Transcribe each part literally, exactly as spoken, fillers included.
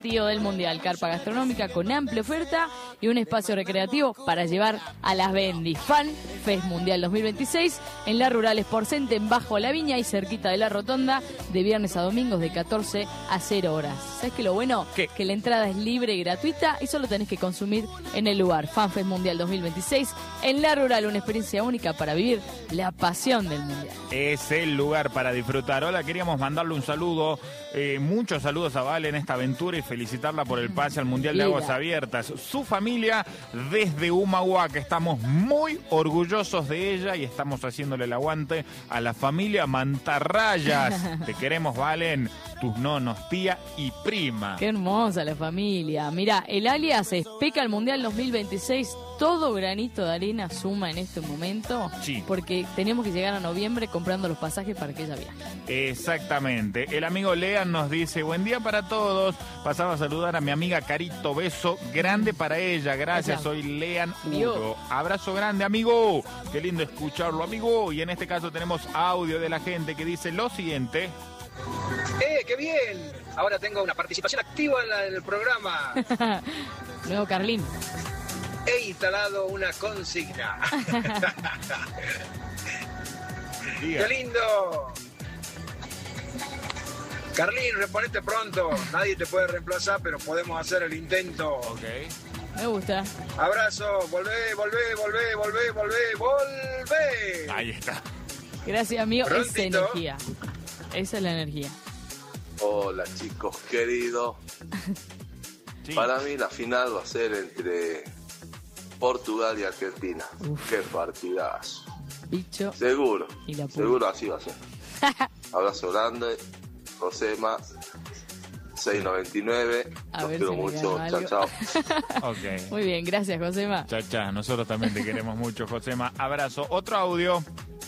Tío del Mundial, carpa gastronómica con amplia oferta y un espacio recreativo para llevar a las Bendy. Fan Fest Mundial dos mil veintiséis en la Rural Sport Center, en Bajo La Viña y cerquita de la Rotonda, de viernes a domingos de catorce a cero horas. ¿Sabes qué lo bueno? ¿Qué? Que la entrada es libre y gratuita y solo tenés que consumir en el lugar. Fan Fest Mundial dos mil veintiséis en la Rural, una experiencia única para vivir la pasión del Mundial. Es el lugar para disfrutar. Hola, queríamos mandarle un saludo, eh, muchos saludos a Vale en esta aventura y felicitarla por el pase al Mundial de Aguas Abiertas. Su familia desde Humahuaca, estamos muy orgullosos de ella y estamos haciéndole el aguante a la familia Mantarrayas. Te queremos, Valen, tus nonos, tía y prima. Qué hermosa la familia. Mirá, el alias es Peca al Mundial dos mil veintiséis. Todo granito de arena suma en este momento. Sí. Porque tenemos que llegar a noviembre comprando los pasajes para que ella viaje. Exactamente. El amigo Lean nos dice, buen día para todos. Pasaba a saludar a mi amiga Carito. Beso grande para ella. Gracias, soy Lean Hugo. Abrazo grande, amigo. Qué lindo escucharlo, amigo. Y en este caso tenemos audio de la gente que dice lo siguiente. ¡Eh, qué bien! Ahora tengo una participación activa en, la, en el programa. Nuevo Carlín. He instalado una consigna. ¡Qué lindo! Carlín, reponete pronto. Nadie te puede reemplazar, pero podemos hacer el intento. Ok. Me gusta. Abrazo, volvé, volvé, volvé, volvé, volvé, volvé. Ahí está. Gracias, amigo. Esa Prontito. energía. Esa es la energía. Hola chicos queridos. Sí. Para mí la final va a ser entre Portugal y Argentina. Uf. Qué partidazo. Bicho. Seguro. Y la puta. Seguro así va a ser. Abrazo grande. Josema seis noventa y nueve. A Los ver quiero si me mucho. gano Chao, algo. chao. Ok. Muy bien, gracias, Josema. Chao, chao. Nosotros también te queremos mucho, Josema. Abrazo. Otro audio.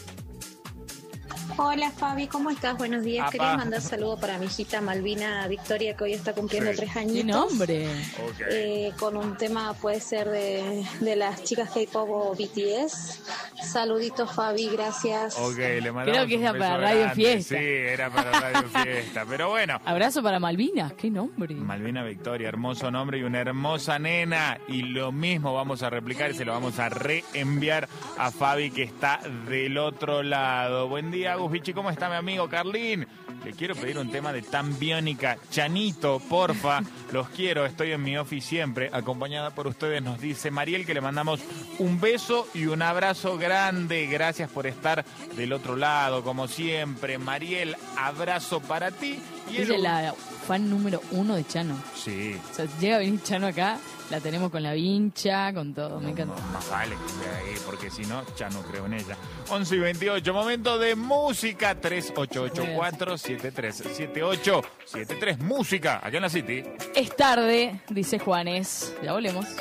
Hola Fabi, ¿cómo estás? Buenos días. Apa. Quería mandar saludo para mi hijita Malvina Victoria, que hoy está cumpliendo Sí. tres ¿Qué añitos. nombre? Ok. Eh, con un tema puede ser de, de las chicas K-pop o B T S. Saluditos Fabi, gracias. Ok, le mandamos Creo que un era beso para Radio grande. Fiesta. Sí, era para Radio Fiesta. Pero bueno. Abrazo para Malvinas. ¿Qué nombre? Malvina Victoria, hermoso nombre y una hermosa nena. Y lo mismo vamos a replicar y se lo vamos a reenviar a Fabi, que está del otro lado. Buen día, Agus Bichi, ¿cómo está mi amigo Carlín? Le quiero pedir un tema de Tan Biónica. Chanito, porfa, los quiero, estoy en mi office siempre, acompañada por ustedes, nos dice Mariel, que le mandamos un beso y un abrazo grande. Gracias por estar del otro lado, como siempre. Mariel, abrazo para ti. Y Ella el- es la fan número uno de Chano. Sí. O sea, llega a venir Chano acá, la tenemos con la vincha, con todo. Me encanta. No, más vale que esté ahí, porque si no, ya no creo en ella. once y veintiocho, momento de música. tres ocho ocho cuatro siete tres siete ocho siete tres, música, acá en la City. Es tarde, dice Juanes. Ya volvemos.